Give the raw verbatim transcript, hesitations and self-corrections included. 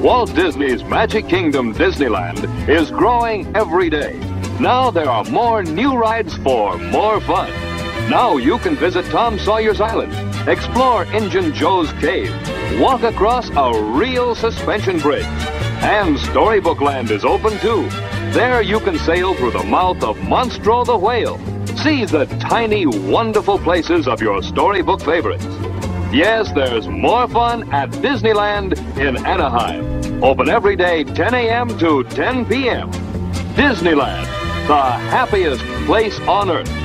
Walt Disney's Magic Kingdom Disneyland is growing every day. Now there are more new rides for more fun. Now you can visit Tom Sawyer's Island, explore Injun Joe's Cave, walk across a real suspension bridge. And Storybook Land is open too. There you can sail through the mouth of Monstro the Whale. See the tiny, wonderful places of your storybook favorites. Yes, there's more fun at Disneyland in Anaheim. Open every day ten a.m. to ten p.m. Disneyland, the happiest place on earth.